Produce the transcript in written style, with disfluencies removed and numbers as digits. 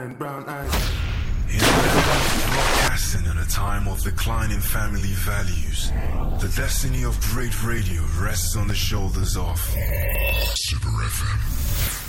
giant brown eyes. In broadcasting in a time of declining family values, the destiny of great radio rests on the shoulders of Super FM.